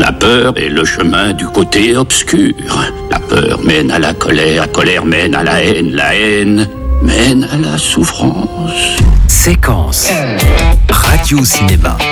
La peur est le chemin du côté obscur. La peur mène à la colère mène à la haine mène à la souffrance. Séquence Radio Cinéma.